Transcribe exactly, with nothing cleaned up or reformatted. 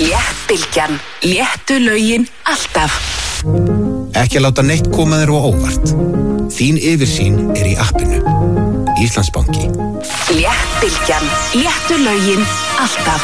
Léttbylgjan, léttu lögin alltaf. Ekki að láta neitt koma þér á óvart. Þín yfirsýn er í appinu. Íslandsbanki. Léttbylgjan, léttu lögin alltaf.